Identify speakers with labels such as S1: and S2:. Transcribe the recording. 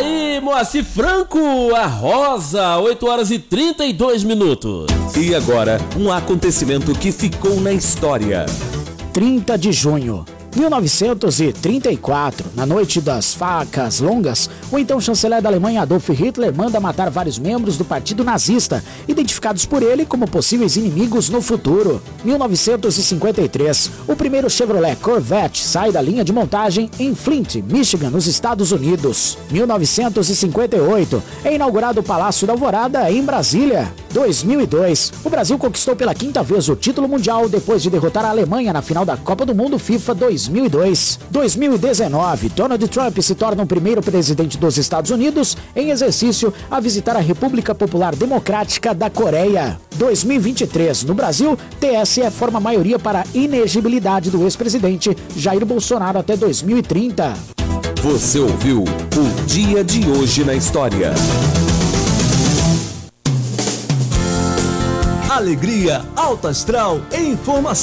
S1: Aí, Moacir Franco, a Rosa, 8 horas e 32 minutos.
S2: E agora, um acontecimento que ficou na história.
S3: 30 de junho. 1934, na noite das facas longas, o então chanceler da Alemanha Adolf Hitler manda matar vários membros do partido nazista, identificados por ele como possíveis inimigos no futuro. 1953, o primeiro Chevrolet Corvette sai da linha de montagem em Flint, Michigan, nos Estados Unidos. 1958, é inaugurado o Palácio da Alvorada em Brasília. 2002, o Brasil conquistou pela quinta vez o título mundial depois de derrotar a Alemanha na final da Copa do Mundo FIFA 2002. 2019, Donald Trump se torna o primeiro presidente dos Estados Unidos em exercício a visitar a República Popular Democrática da Coreia. 2023, no Brasil, TSE forma maioria para a inegibilidade do ex-presidente Jair Bolsonaro até 2030.
S2: Você ouviu o Dia de Hoje na História.
S4: Alegria, alto astral e informação.